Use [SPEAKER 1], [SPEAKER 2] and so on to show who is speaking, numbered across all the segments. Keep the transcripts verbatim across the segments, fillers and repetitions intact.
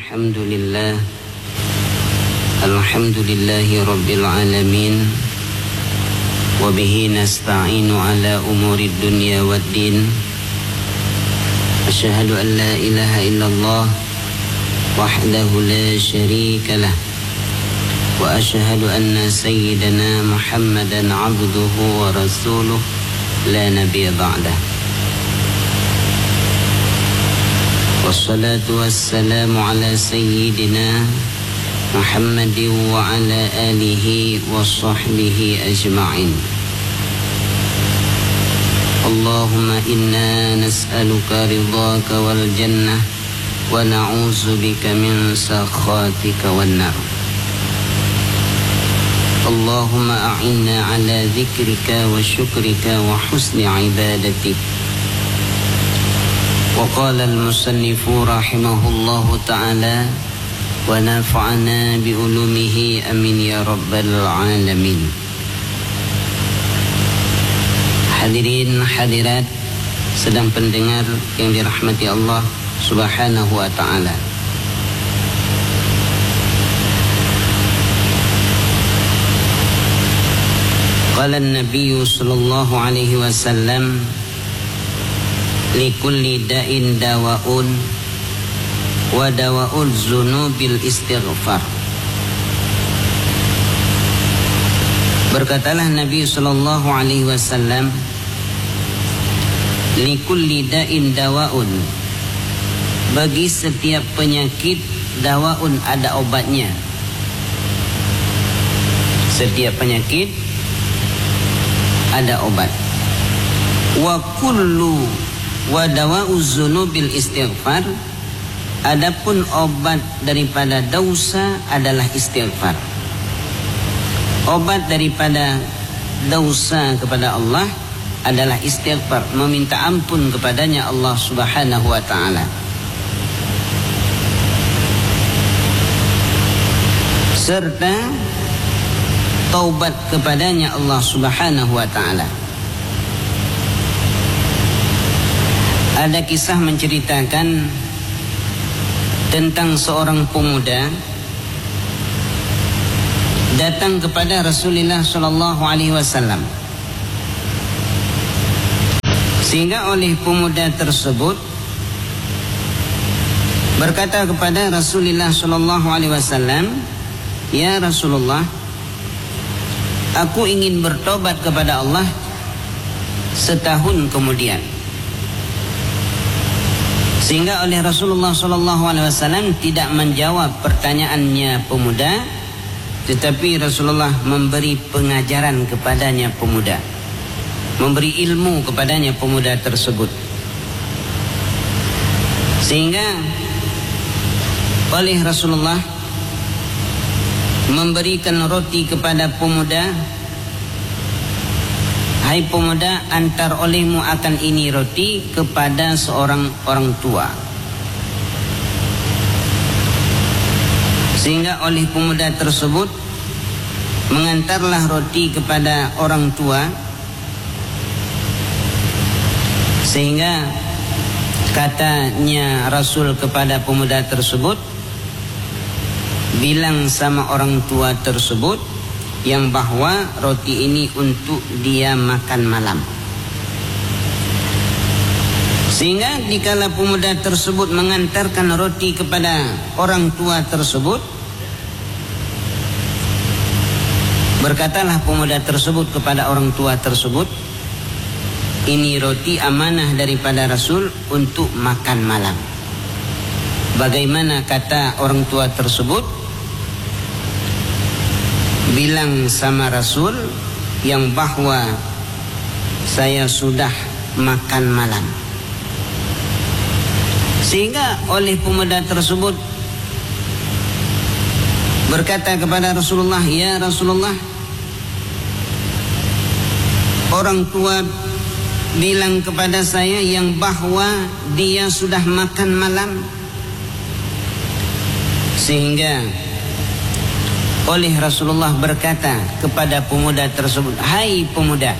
[SPEAKER 1] Alhamdulillah Alhamdulillahi Rabbil Alamin Wabihi nasta'inu ala umuri dunya wad din. Asyhadu an la ilaha illallah wahdahu la syarika lah. Wa asyhadu anna sayyidana Muhammadan abduhu wa rasuluh la nabiyya ba'dah. Wassalatu wassalamu ala sayyidina Muhammadin wa ala alihi wa sahbihi ajma'in. Allahumma inna nas'aluka ridhaka wal jannah wa na'udzu bika min sakhatika wan nar. Allahumma a'inna ala dzikrika wa syukrika wa husni ibadatik. Wa qala al-musannifu rahimahullahu ta'ala wa nafa'ana bi ulumihi amin ya rabbal alamin. Hadirin hadirat sedang pendengar yang dirahmati Allah Subhanahu wa ta'ala. Qala an-nabiy sallallahu alaihi wasallam likulli da'in dawa'un wa dawa'ul zunubil istighfar. Berkatalah Nabi sallallahu alaihi wasallam, likulli da'in dawa'un, bagi setiap penyakit dawa'un ada obatnya. Setiap penyakit ada obat. Wa kullu wa dawa'uz zunubil istighfar, adapun obat daripada dosa adalah istighfar. Obat daripada dosa kepada Allah adalah istighfar, meminta ampun kepadanya Allah Subhanahu wa ta'ala. Serta taubat kepadanya Allah Subhanahu wa ta'ala. Ada kisah menceritakan tentang seorang pemuda datang kepada Rasulullah sallallahu alaihi wasallam, sehingga oleh pemuda tersebut berkata kepada Rasulullah sallallahu alaihi wasallam, ya Rasulullah, aku ingin bertobat kepada Allah setahun kemudian. Sehingga oleh Rasulullah sallallahu alaihi wasallam tidak menjawab pertanyaannya pemuda, tetapi Rasulullah memberi pengajaran kepadanya pemuda, memberi ilmu kepadanya pemuda tersebut. Sehingga oleh Rasulullah memberikan roti kepada pemuda, hai pemuda, antar olehmu akan ini roti kepada seorang orang tua. Sehingga oleh pemuda tersebut mengantarlah roti kepada orang tua. Sehingga katanya Rasul kepada pemuda tersebut, bilang sama orang tua tersebut yang bahwa roti ini untuk dia makan malam. Sehingga dikala pemuda tersebut mengantarkan roti kepada orang tua tersebut, berkatalah pemuda tersebut kepada orang tua tersebut, ini roti amanah daripada Rasul untuk makan malam. Bagaimana kata orang tua tersebut? Bilang sama Rasul yang bahwa saya sudah makan malam. Sehingga oleh pemuda tersebut berkata kepada Rasulullah, ya Rasulullah, orang tua bilang kepada saya yang bahwa dia sudah makan malam. Sehingga oleh Rasulullah berkata kepada pemuda tersebut, hai pemuda,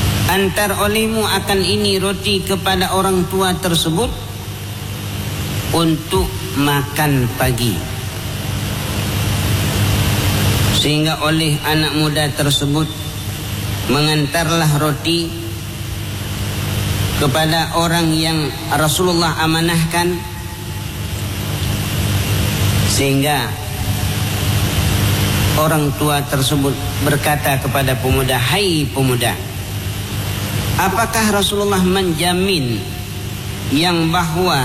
[SPEAKER 1] antar olehmu akan ini roti kepada orang tua tersebut, untuk makan pagi. Sehingga oleh anak muda tersebut mengantarlah roti kepada orang yang Rasulullah amanahkan, sehingga orang tua tersebut berkata kepada pemuda, "Hai pemuda, apakah Rasulullah menjamin yang bahwa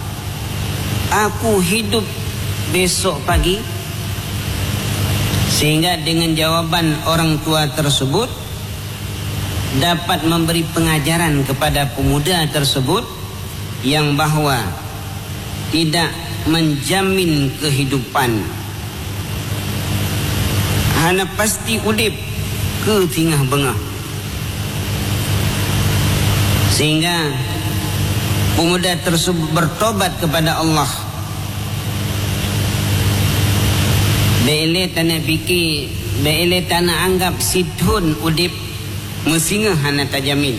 [SPEAKER 1] aku hidup besok pagi?" Sehingga dengan jawaban orang tua tersebut dapat memberi pengajaran kepada pemuda tersebut yang bahwa tidak menjamin kehidupan, hanya pasti udip ke tingah bengah. Sehingga pemuda tersebut bertobat kepada Allah. Beile tanah fikir, beile tanah anggap sidhun udip mesinga hana tajamin,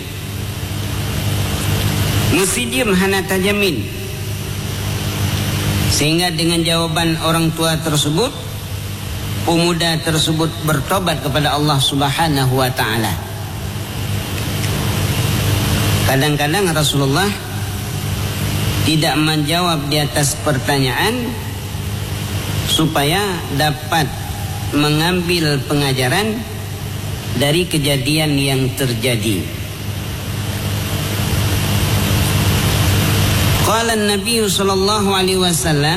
[SPEAKER 1] musidium hana tajamin. Sehingga dengan jawaban orang tua tersebut, pemuda tersebut bertobat kepada Allah Subhanahu wa ta'ala. Kadang-kadang Rasulullah tidak menjawab di atas pertanyaan supaya dapat mengambil pengajaran dari kejadian yang terjadi. Qala an-nabiy sallallahu alaihi wasallam,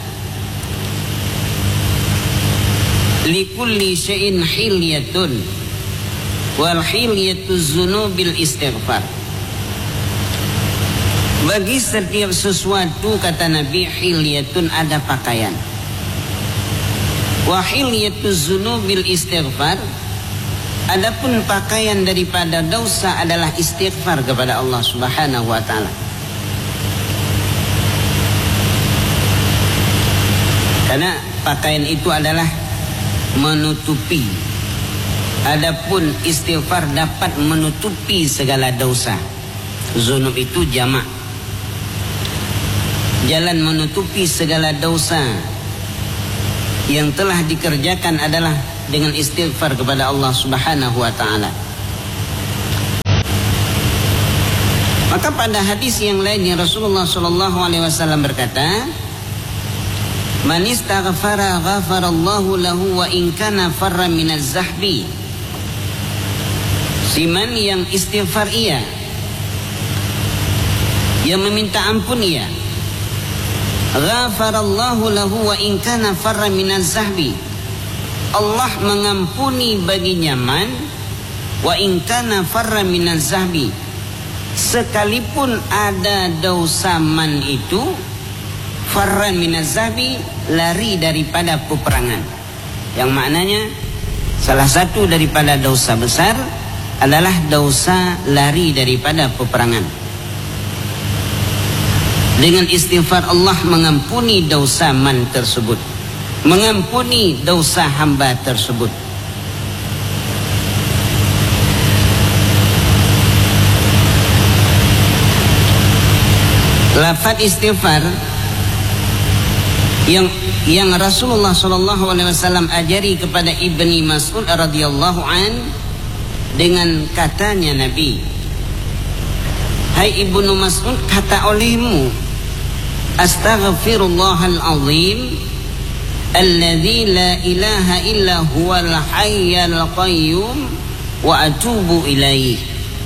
[SPEAKER 1] likulli syai'in hilyatun wal hilyatu dzunubil istighfar. Bagi setiap sesuatu, kata Nabi, hilyatun ada pakaian. Wa hilyatu dzunubil istighfar, adapun pakaian daripada dosa adalah istighfar kepada Allah Subhanahu wa ta'ala. Karena pakaian itu adalah menutupi. Adapun istighfar dapat menutupi segala dosa. Zunub itu jamak. Jalan menutupi segala dosa yang telah dikerjakan adalah dengan istighfar kepada Allah Subhanahu wa ta'ala. Maka pada hadis yang lainnya Rasulullah sallallahu alaihi wasallam berkata, "Man istaghfara ghafarallahu lahu wa in kana farra minaz zahbi." Siman yang istighfar ia, yang meminta ampun ia, ghafarallahu lahu wa in kana farra minaz zahbi, Allah mengampuni baginya man wa in kana farra minaz zahbi, sekalipun ada dosa man itu farra minaz zahbi, lari daripada peperangan. Yang maknanya salah satu daripada dosa besar adalah dosa lari daripada peperangan. Dengan istighfar Allah mengampuni dosa man tersebut, mengampuni dosa hamba tersebut. Lafaz istighfar yang yang Rasulullah sallallahu alaihi wasallam ajari kepada Ibni Mas'ud radhiyallahu an, dengan katanya Nabi, "Hai Ibnu Mas'ud, kata olehmu, astaghfirullahal azim alladzi la ilaha illa huwal hayyul qayyum wa atubu ilaih."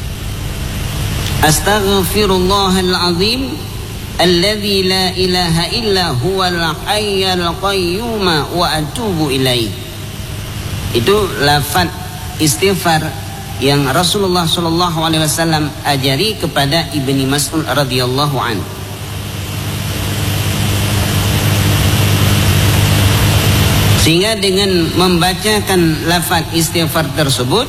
[SPEAKER 1] Astaghfirullahal azim alladzi la ilaha illa huwal hayyul qayyum wa atubu ilaih. Itu lafaz istighfar yang Rasulullah sallallahu alaihi wasallam ajari kepada Ibni Mas'ud radhiyallahu anhu. Sehingga dengan membacakan lafaz istighfar tersebut,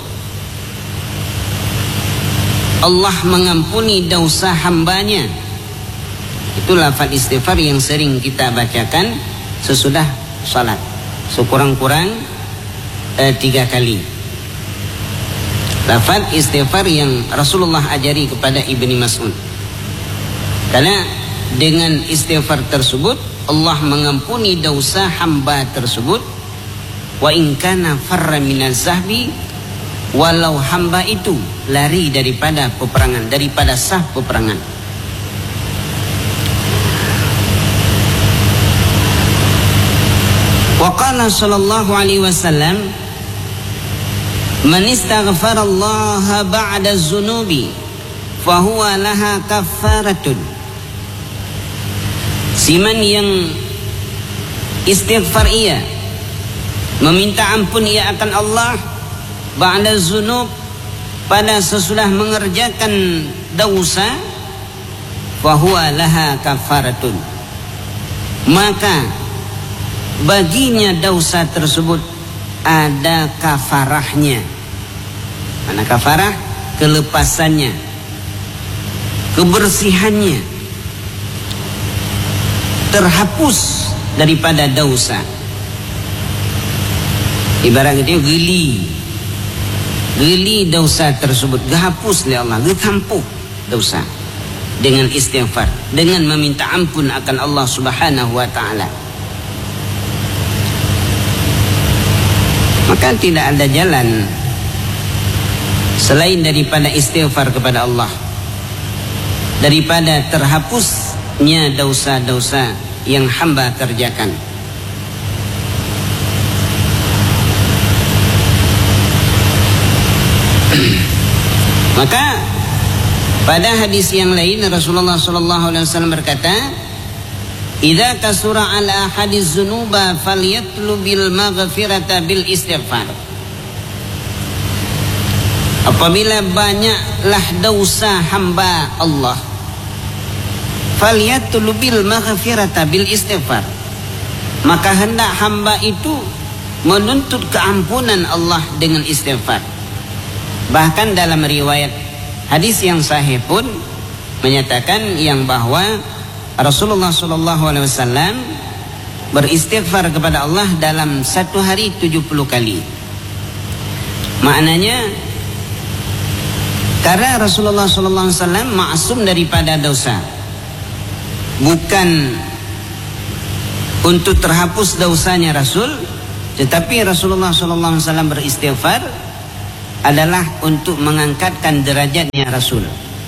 [SPEAKER 1] Allah mengampuni dosa hambanya. Itu lafaz istighfar yang sering kita bacakan sesudah salat, sekurang-kurang eh, tiga kali. Lafaz istighfar yang Rasulullah ajari kepada Ibni Mas'ud. Karena dengan istighfar tersebut Allah mengampuni dosa hamba tersebut. Wa in kana farra minaz zahbi, walau hamba itu lari daripada peperangan, daripada sah peperangan. Wa qala sallallahu alaihi wasallam, man istaghfara Allah ba'da az-zunubi fahuwa laha kaffaratun. Siman yang istighfar ia, meminta ampun ia akan Allah ba'da zunub, pada sesudah mengerjakan dosa, fahuwa laha kafaratun, maka baginya dosa tersebut ada kafarahnya. Mana kafarah? Kelepasannya, kebersihannya, terhapus daripada dosa. Ibarat itu geli, geli dosa tersebut, gehapus oleh Allah, getampuh dosa dengan istighfar, dengan meminta ampun akan Allah Subhanahu wa taala. Maka tidak ada jalan selain daripada istighfar kepada Allah, daripada terhapusnya dosa-dosa yang hamba kerjakan. Maka pada hadis yang lain Rasulullah sallallahu alaihi wasallam berkata, "Idza kasura ala ahadiz dzunuba falyatlubil maghfirata bil istighfar." Apabila banyaklah dosa hamba Allah, falyatlubil maghfirata bil istighfar, maka hendak hamba itu menuntut keampunan Allah dengan istighfar. Bahkan dalam riwayat hadis yang sahih pun menyatakan yang bahwa Rasulullah sallallahu alaihi wasallam beristighfar kepada Allah dalam satu hari tujuh puluh kali. Maknanya karena Rasulullah sallallahu alaihi wasallam maksum daripada dosa, bukan untuk terhapus dosanya Rasul, tetapi Rasulullah sallallahu alaihi wasallam beristighfar adalah untuk mengangkatkan derajatnya Rasul.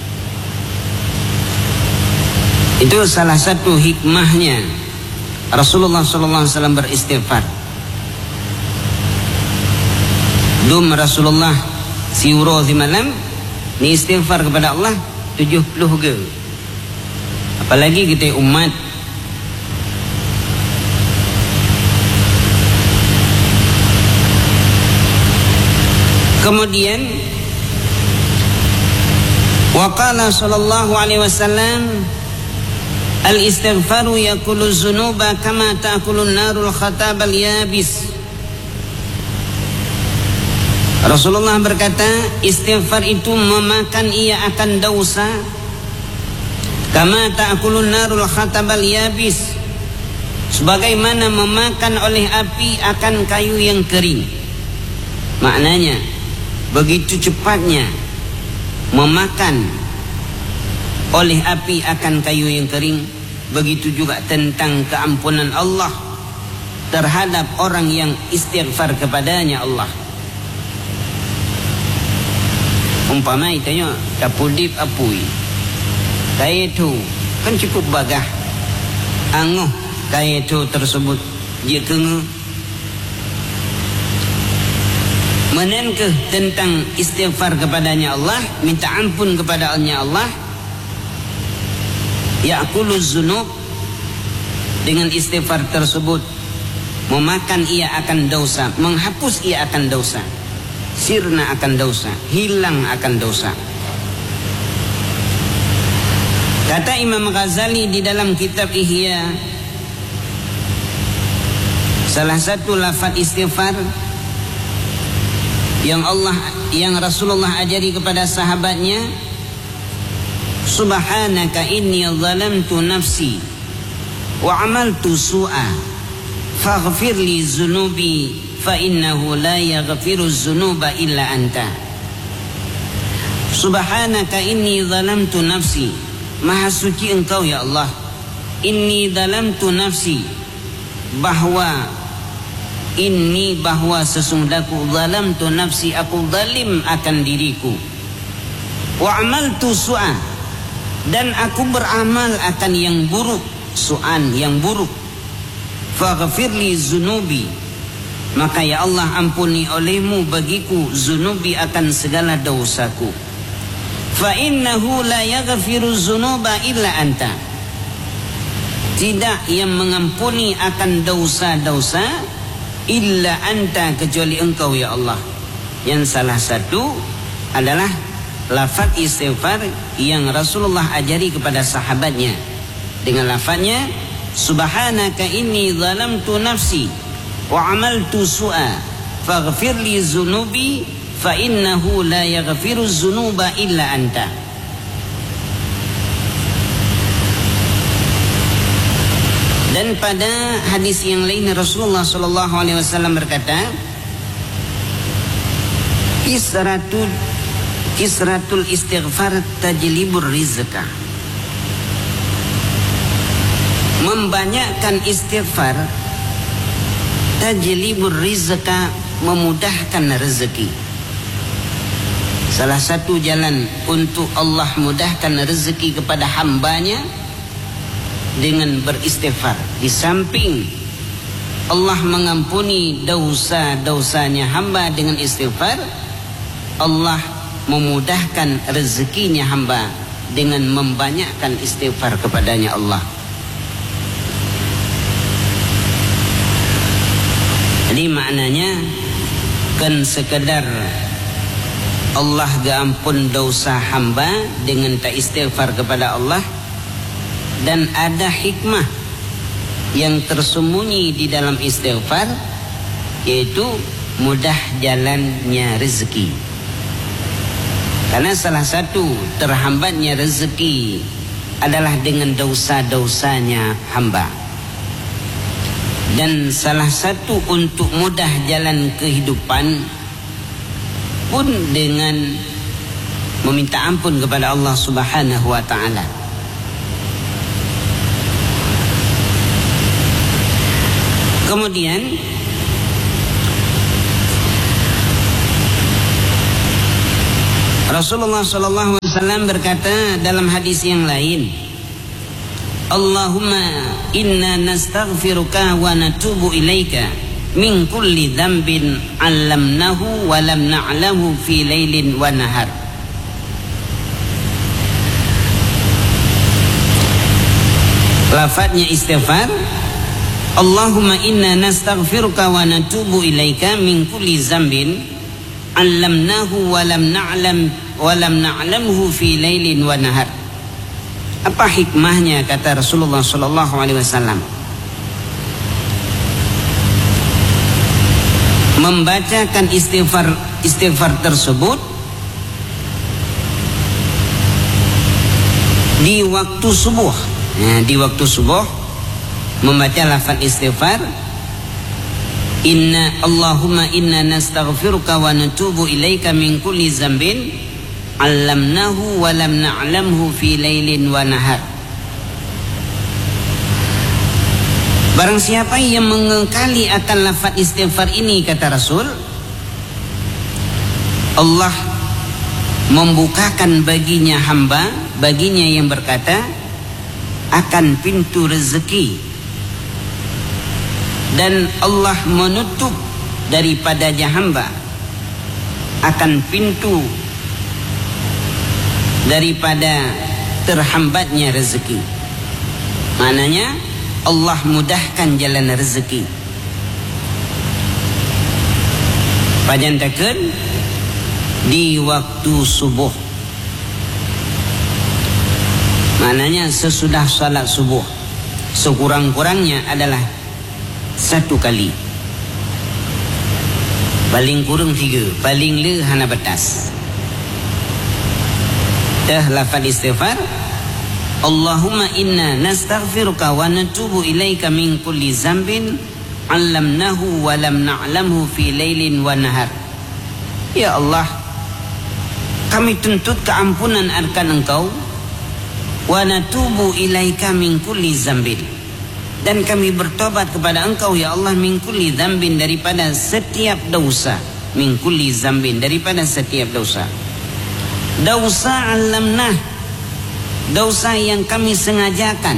[SPEAKER 1] Itu salah satu hikmahnya Rasulullah sallallahu alaihi wasallam beristighfar. Dum Rasulullah siuro di malam ni istighfar kepada Allah tujuh puluh ke. Apalagi kita umat. Kemudian waqala sallallahu alaihi wasallam, al-istighfaru yakulu zunuba kama ta'kulun narul khatabal yabis. Rasulullah berkata, istighfar itu memakan ia akan dosa kama ta'kulun narul khatabal yabis, sebagaimana memakan oleh api akan kayu yang kering. Maknanya begitu cepatnya memakan oleh api akan kayu yang kering, begitu juga tentang keampunan Allah terhadap orang yang istighfar kepadanya Allah. Umpama itanya kapudip apui, kaya itu kan cukup bagah, anguh kaya itu tersebut dia kengah. Menenkeh tentang istighfar kepadanya Allah, minta ampun kepada Allah, ya'kuluz zunub, dengan istighfar tersebut memakan ia akan dosa, menghapus ia akan dosa, sirna akan dosa, hilang akan dosa. Kata Imam Ghazali di dalam kitab Ihya, salah satu lafaz istighfar yang Allah, yang Rasulullah ajari kepada sahabatnya, subhanaka inni zalamtu nafsi wa amaltu su'a faghfir li zunubi fa innahu la yaghfiru zunuba illa anta. Subhanaka inni zalamtu nafsi, maha suci engkau ya Allah, inni zalamtu nafsi, bahwa inni bahwa sesungguhku zalamtu nafsi, aku zalim akan diriku. Wa amaltu su'a, dan aku beramal akan yang buruk, su'an yang buruk. Faghfirli zunubi, maka ya Allah ampuni olehmu bagiku zunubi akan segala dosaku. Fa innahu la yaghfiru zunuba illa anta, tidak yang mengampuni akan dosa-dosa illa anta, kecuali engkau ya Allah. Yang salah satu adalah lafaz istighfar yang Rasulullah ajari kepada sahabatnya dengan lafaznya subhanaka inni zalamtu nafsi wa amaltu su'a faghfirli zunubi fa innahu la yaghfiru zunuba illa anta. Dan pada hadis yang lain Rasulullah sallallahu alaihi wasallam berkata, kisratul kisratul istighfar tajlibur rizqa. Membanyakkan istighfar tajlibur rizqa, memudahkan rezeki. Salah satu jalan untuk Allah mudahkan rezeki kepada hambanya dengan beristighfar. Di samping Allah mengampuni dosa-dosanya hamba dengan istighfar, Allah memudahkan rezekinya hamba dengan membanyakkan istighfar kepadanya Allah. Jadi maknanya kan sekedar Allah gampun dosa hamba dengan tak istighfar kepada Allah, dan ada hikmah yang tersembunyi di dalam istighfar, yaitu mudah jalannya rezeki. Karena salah satu terhambatnya rezeki adalah dengan dosa-dosanya hamba. Dan salah satu untuk mudah jalan kehidupan pun dengan meminta ampun kepada Allah Subhanahu wa taala. Kemudian Rasulullah sallallahu alaihi wasallam berkata dalam hadis yang lain, Allahumma inna nastaghfiruka wa natubu ilaika min kulli dhanbin 'allamnahu wa lam na'lamhu fi lailin wa nahar. Lafadznya istighfar, Allahumma inna nastaghfiruka wa natubu ilaika min kulli dhanbin 'allamnahu wa lam na'lam wa lam na'lamhu fi lailin wa nahar. Apa hikmahnya, kata Rasulullah sallallahu alaihi wasallam? Membacakan istighfar istighfar tersebut di waktu subuh. Nah, di waktu subuh membaca lafaz istighfar, Inna Allahumma inna nastaghfiruka wa natubu ilaika min kulli dzambin 'allamnahu wa lam na'lamhu fi lailin wa nahar. Barang siapa yang mengengkali akan lafaz istighfar ini, kata Rasul, Allah membukakan baginya hamba, baginya yang berkata, akan pintu rezeki, dan Allah menutup daripadanya hamba akan pintu daripada terhambatnya rezeki. Maknanya Allah mudahkan jalan rezeki. Pajantakeun di waktu subuh. Maknanya sesudah salat subuh, sekurang-kurangnya adalah satu kali. Paling kurang tiga, paling le hana batas. Dah lafaz istighfar, Allahumma inna nastaghfiruka wa natubu ilaika min kulli dzambin 'allamnahu wa lam na'lamhu fi lailin wa nahar. Ya Allah, kami tuntut keampunan akan Engkau wa natubu ilaika min kulli zambin, dan kami bertobat kepada engkau ya Allah min kulli zambin, daripada setiap dosa, min kulli zambin, daripada setiap dosa. Dosa alamnah, dosa yang kami sengajakan,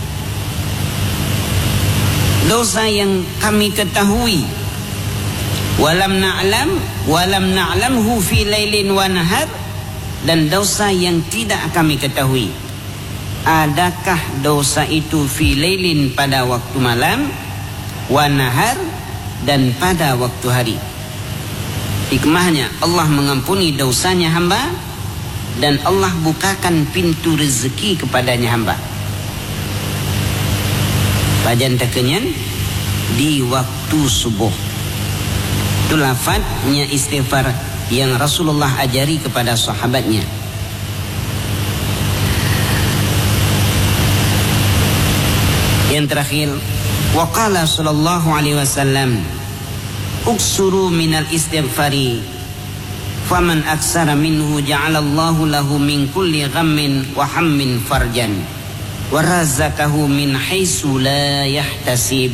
[SPEAKER 1] dosa yang kami ketahui. Walam na'lam walam na'lamhu fi lailin wa nahar, dan dosa yang tidak kami ketahui. Adakah dosa itu fi lailin, pada waktu malam, wa nahar, dan pada waktu hari. Hikmahnya Allah mengampuni dosanya hamba, dan Allah bukakan pintu rezeki kepadanya hamba. Pajan tekenyan di waktu subuh. Itu lafadznya istighfar yang Rasulullah ajari kepada sahabatnya. Yang terakhir, waqala sallallahu alaihi wasallam, uksuru minal istighfari, faman aksara minhu ja'alallahu lahu min kulli ghammin wa hammin farjan, wa razaqahu min haitsu la yahtasib.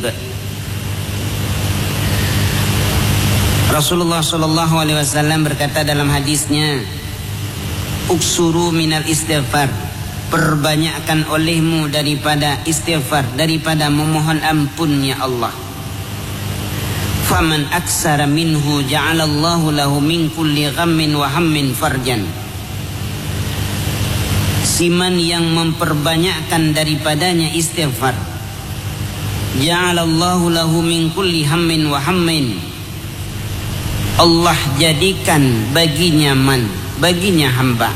[SPEAKER 1] Rasulullah sallallahu alaihi wasallam berkata dalam hadisnya, uksuru minal istighfar, perbanyakkan olehmu daripada istighfar, daripada memohon ampunnya Allah. Faman aksara minhu ja'alallahu lahu min kulli ghammin wa hammin farjan. Siman yang memperbanyakkan daripadanya istighfar, ja'alallahu lahu min kulli hammin wa hammin, Allah jadikan baginya man, baginya hamba,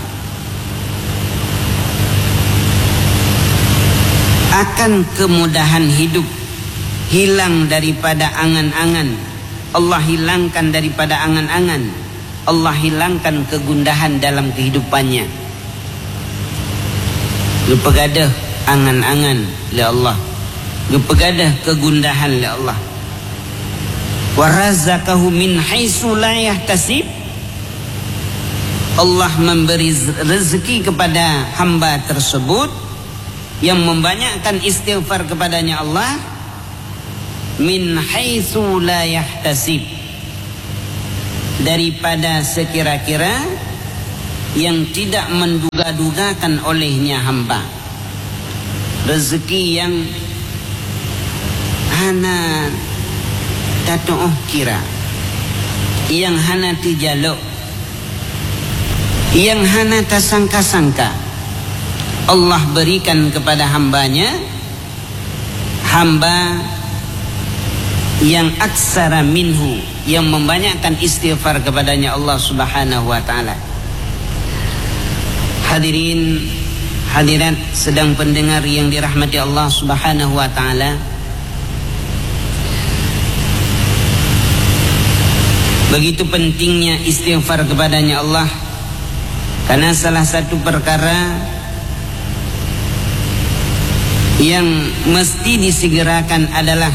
[SPEAKER 1] akan kemudahan hidup, hilang daripada angan-angan. Allah hilangkan daripada angan-angan, Allah hilangkan kegundahan dalam kehidupannya. Gepegadah angan-angan oleh Allah, gepegadah kegundahan oleh Allah. Wa razaqahu min haitsu la yahtasib, Allah memberi rezeki kepada hamba tersebut yang membanyakkan istighfar kepadanya Allah, min haitsu la yahtasib, daripada sekira-kira yang tidak menduga-dugakan olehnya hamba. Rezeki yang hana tatoh kira, yang hana tijaluk, yang hana tasangka-sangka, Allah berikan kepada hambanya, hamba yang aksara minhu, yang membanyakkan istighfar kepadanya Allah subhanahu wa ta'ala. Hadirin hadirat sedang pendengar yang dirahmati Allah subhanahu wa ta'ala, begitu pentingnya istighfar kepadanya Allah, karena salah satu perkara yang mesti disegerakan adalah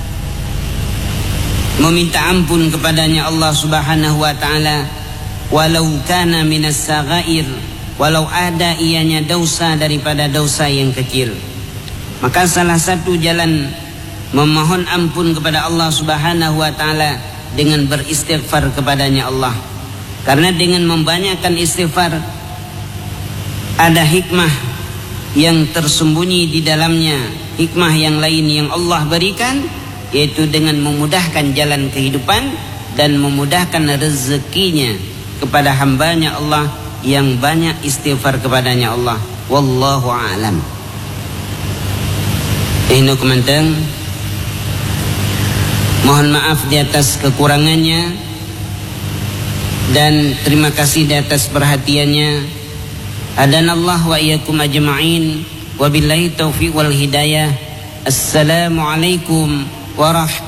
[SPEAKER 1] meminta ampun kepadanya Allah subhanahu wa ta'ala, walau kana minas saghair, walau ada ianya dosa daripada dosa yang kecil. Maka salah satu jalan memohon ampun kepada Allah subhanahu wa ta'ala dengan beristighfar kepadanya Allah. Karena dengan membanyakkan istighfar ada hikmah yang tersembunyi di dalamnya, hikmah yang lain yang Allah berikan, yaitu dengan memudahkan jalan kehidupan dan memudahkan rezekinya kepada hambanya Allah yang banyak istighfar kepadanya Allah. Wallahu a'lam. Ini komentar. Mohon maaf di atas kekurangannya, dan terima kasih di atas perhatiannya. Hadanallah wa iyyakum ajma'in, wabillahi taufiq wal hidayah. Assalamualaikum warahmatullahi